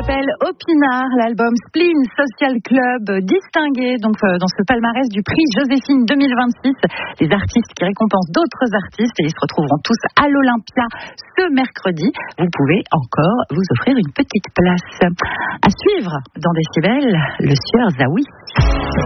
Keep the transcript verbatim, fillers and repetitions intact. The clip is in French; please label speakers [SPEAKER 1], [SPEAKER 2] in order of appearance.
[SPEAKER 1] s'appelle Opinard, l'album Spleen Social Club, distingué donc euh, dans ce palmarès du prix Joséphine deux mille vingt-six. Les artistes qui récompensent d'autres artistes et ils se retrouveront tous à l'Olympia ce mercredi. Vous pouvez encore vous offrir une petite place. À suivre dans Décibel, le sieur Zawi.